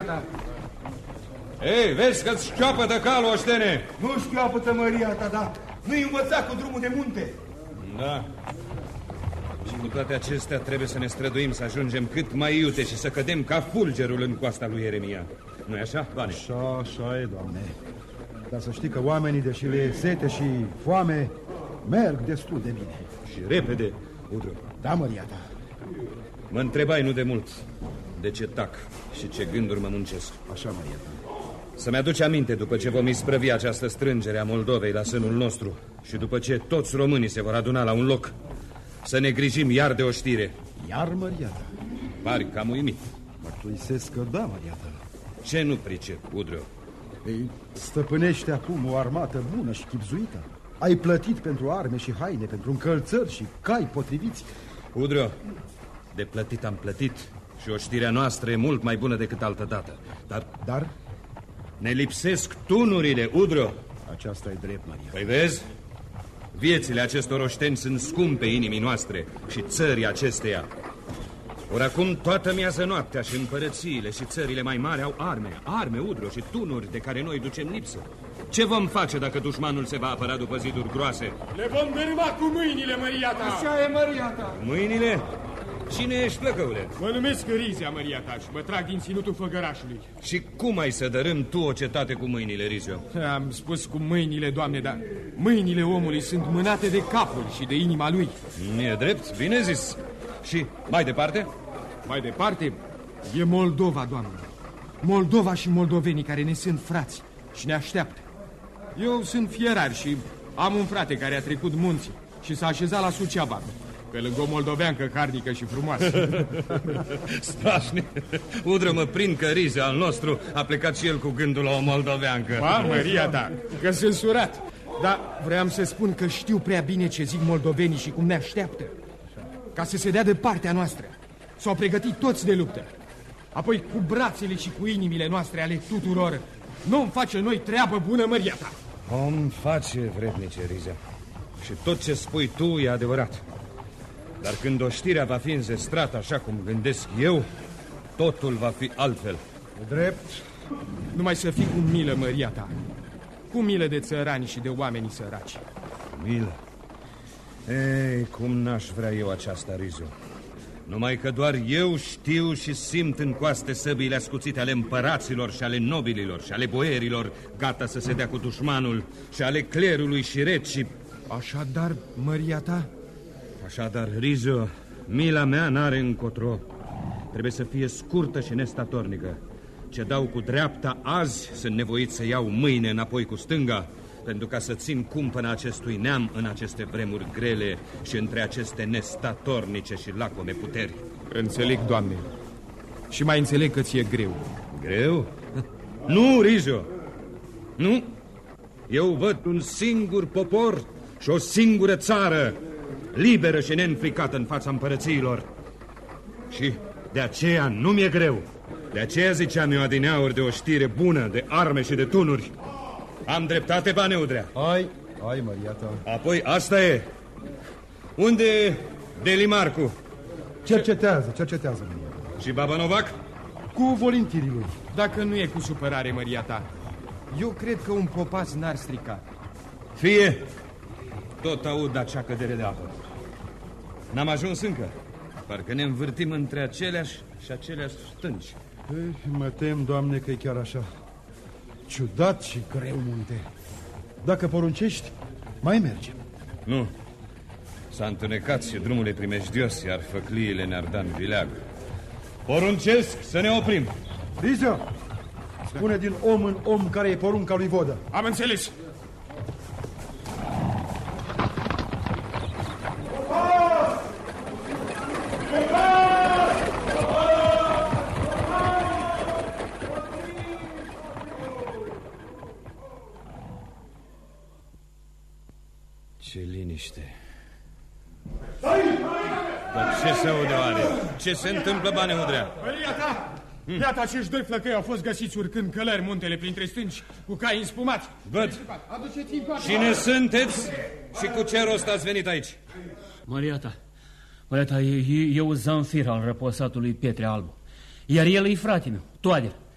ta. Ei, vezi că-ți șchioapătă calul, oștene. Nu șchioapătă, măria ta, da. Nu-i învățat cu drumul de munte. Da. Și cu toate acestea trebuie să ne străduim să ajungem cât mai iute și să cădem ca fulgerul în coasta lui Ieremia. Nu-i așa, Vane? Așa e, Doamne. Dar să știi că oamenii, deși le e sete și foame, merg destul de bine. Și repede, Udru. Da, măria ta. Mă întrebai nu de mult de ce tac și ce gânduri mă muncesc. Așa, măria ta. Să-mi aduce aminte după ce vom isprăvi această strângere a Moldovei la sânul nostru și după ce toți românii se vor aduna la un loc, să ne grijim iar de oștire. Iar, măria ta? Pari cam uimit. Mărturisesc că da, măria ta. Ce nu pricep, Udru? Ei, stăpânește acum o armată bună și chibzuită. Ai plătit pentru arme și haine, pentru încălțări și cai potriviți. Udru, de plătit am plătit și oștirea noastră e mult mai bună decât altă dată. Dar? Ne lipsesc tunurile, Udru. Aceasta e drept, Maria. Păi vezi? Viețile acestor oșteni sunt scumpe inimii noastre și țării acesteia. Ori acum toată miază noaptea și împărățiile și țările mai mari au arme, Udru, și tunuri de care noi ducem lipsă. Ce vom face dacă dușmanul se va apăra după ziduri groase? Le vom dărâma cu mâinile, măria ta. Așa e, măria ta. Mâinile? Cine ești, plăcăule? Mă numesc Rizia, măria ta, și mă trag din ținutul făgărașului. Și cum ai să dărâm tu o cetate cu mâinile, Rizio? Am spus cu mâinile, Doamne, dar mâinile omului sunt mânate de capul și de inima lui. E drept, bine zis. Și mai departe? Mai departe e Moldova, Doamne. Moldova și moldovenii care ne sunt frați și ne așteaptă. Eu sunt fierar și am un frate care a trecut munții și s-a așezat la Suceava, pe lângă o moldoveancă carnică și frumoasă. Strașnic. Udră, mă prind că Rizia al nostru a plecat și el cu gândul la o moldoveancă. Ba, măria ta, că sunt surat. Dar vreau să spun că știu prea bine ce zic moldovenii și cum ne așteaptă. Ca să se dea de partea noastră. S-au pregătit toți de luptă. Apoi cu brațele și cu inimile noastre ale tuturor nu-mi face noi treabă bună, măria ta. Om face, vrednice, Rizia. Și tot ce spui tu e adevărat. Dar când oștirea va fi înzestrată așa cum gândesc eu, totul va fi altfel. Drept. Numai să fii cu milă, măria ta. Cu milă de țărani și de oamenii săraci. Milă? Ei, cum n-aș vrea eu aceasta, Rizio. Numai că doar eu știu și simt în coaste săbiile ascuțite ale împăraților și ale nobililor și ale boierilor, gata să se dea cu dușmanul, și ale clerului și regi. Așadar, măria ta? Așadar, Rizio, mila mea n-are încotro. Trebuie să fie scurtă și nestatornică. Ce dau cu dreapta azi, sunt nevoit să iau mâine înapoi cu stânga, pentru ca să țin cumpăna acestui neam în aceste vremuri grele și între aceste nestatornice și lacome puteri. Înțeleg, Doamne. Și mai înțeleg că ți-e greu. Greu? Nu, Rizio. Nu. Eu văd un singur popor și o singură țară, liberă și neînfricată în fața împărățiilor. Și de aceea nu mi-e greu. De aceea ziceam eu adineauri de o știre bună, de arme și de tunuri. Am dreptate, Bane Udrea? Ai, măria ta. Apoi asta e. Unde e Delimarcu? Cercetează, măria ta. Și Baba Novac? Cu volintirii lui. Dacă nu e cu supărare, măria ta, eu cred că un popas n-ar strica. Fie. Tot aud acea cădere de apă. N-am ajuns încă. Parcă ne învârtim între aceleași și aceleași stânci. Mă tem, Doamne, că e chiar așa. Ciudat și greu munte. Dacă poruncești, mai mergem. Nu. S-a întunecat și drumul e primejdios, iar făcliile ne-ar da în vileag. Poruncesc să ne oprim. Rizio, spune din om în om care e porunca lui Vodă. Am înțeles. Ce liniște. Dar ce se aude oare? Ce se întâmplă, Bane Udrea? Măria ta! Iată, acești doi flăcăi au fost găsiți urcând călări muntele printre stânci, cu cai înspumați. Văd. Cine sunteți și cu ce rost ați venit aici? Măria ta, eu Zanfir al răposatului Pietre Albu. Iar el e frate meu, Toader.